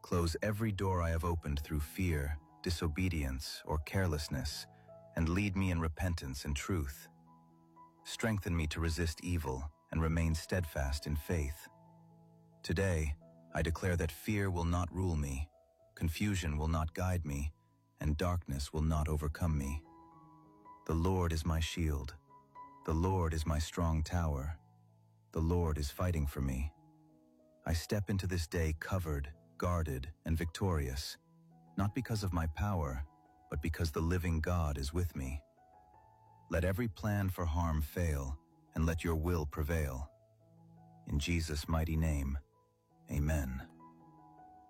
Close every door I have opened through fear, disobedience, or carelessness, and lead me in repentance and truth. Strengthen me to resist evil and remain steadfast in faith. Today, I declare that fear will not rule me, confusion will not guide me, and darkness will not overcome me. The Lord is my shield. The Lord is my strong tower. The Lord is fighting for me. I step into this day covered, guarded, and victorious, not because of my power, but because the living God is with me. Let every plan for harm fail, and let your will prevail. In Jesus' mighty name, amen.